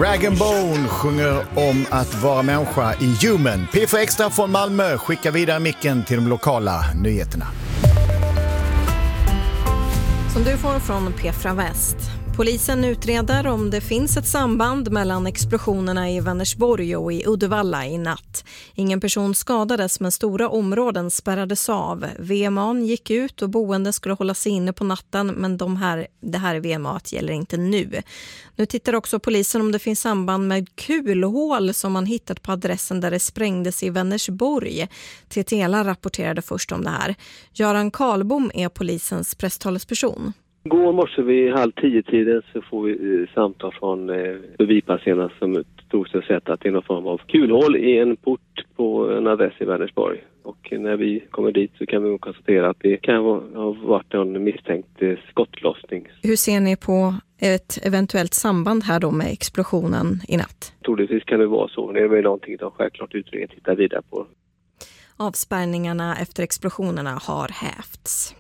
Rag & Bone sjunger om att vara människa i Human. P4 Extra från Malmö skickar vidare micken till de lokala nyheterna. Som du får från P4 Väst. Polisen utreder om det finns ett samband mellan explosionerna i Vänersborg och i Uddevalla i natt. Ingen person skadades men stora områden spärrades av. VMA:n gick ut och boende skulle hålla sig inne på natten men det här VMA:t gäller inte nu. Nu tittar också polisen om det finns samband med kulhål som man hittat på adressen där det sprängdes i Vänersborg. TTL rapporterade först om det här. Göran Karlbom är polisens presstalesperson. Igår morse vid 9:30 så får vi samtal från förbipasserarna som tror sig sett att det är någon form av kulhål i en port på en adress i Vänersborg. Och när vi kommer dit så kan vi konstatera att det kan ha varit en misstänkt skottlossning. Hur ser ni på ett eventuellt samband här då med explosionen i natt? Troligtvis kan det vara så. Det är väl någonting de självklart utredningen tittar vidare på. Avspärrningarna efter explosionerna har hävts.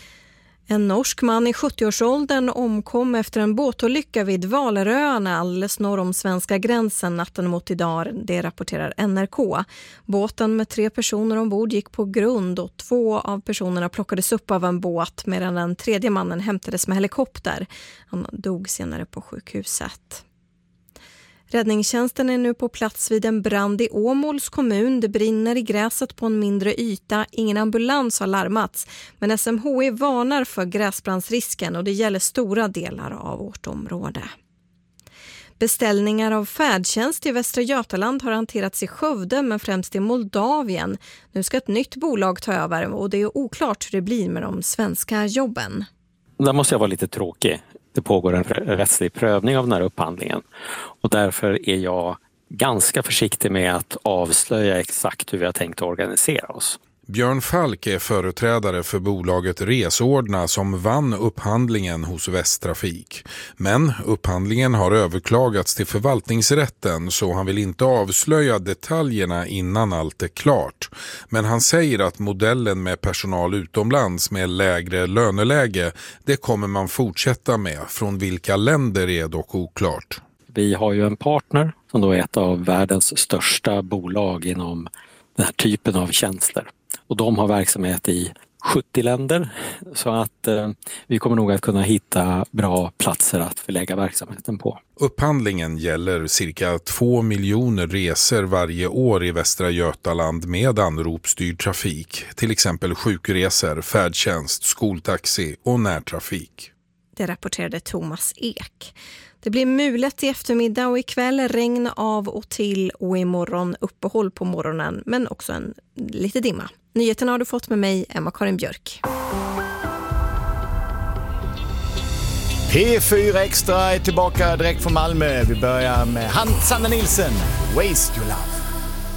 En norsk man i 70-årsåldern omkom efter en båtolycka vid Valeröarna alldeles norr om svenska gränsen natten mot idag, det rapporterar NRK. Båten med 3 personer ombord gick på grund och 2 av personerna plockades upp av en båt medan den 3:e mannen hämtades med helikopter. Han dog senare på sjukhuset. Räddningstjänsten är nu på plats vid en brand i Åmåls kommun. Det brinner i gräset på en mindre yta. Ingen ambulans har larmats. Men SMHI varnar för gräsbrandsrisken och det gäller stora delar av vårt område. Beställningar av färdtjänst i Västra Götaland har hanterats i Skövde men främst i Moldavien. Nu ska ett nytt bolag ta över och det är oklart hur det blir med de svenska jobben. Där måste jag vara lite tråkig. Det pågår en rättslig prövning av den här upphandlingen och därför är jag ganska försiktig med att avslöja exakt hur vi har tänkt organisera oss. Björn Falk är företrädare för bolaget Resordna som vann upphandlingen hos Västtrafik. Men upphandlingen har överklagats till förvaltningsrätten så han vill inte avslöja detaljerna innan allt är klart. Men han säger att modellen med personal utomlands med lägre löneläge, det kommer man fortsätta med. Från vilka länder är dock oklart. Vi har ju en partner som då är ett av världens största bolag inom den här typen av tjänster. Och de har verksamhet i 70 länder så att vi kommer nog att kunna hitta bra platser att förlägga verksamheten på. Upphandlingen gäller cirka 2 miljoner resor varje år i Västra Götaland med anropsstyrd trafik. Till exempel sjukresor, färdtjänst, skoltaxi och närtrafik. Det rapporterade Thomas Ek. Det blir mulet i eftermiddag och ikväll regn av och till och imorgon uppehåll på morgonen men också en lite dimma. Nyheterna har du fått med mig, Emma-Karin Björk. P4 Extra är tillbaka direkt från Malmö. Vi börjar med Sanna Nilsson, Waste Your Love.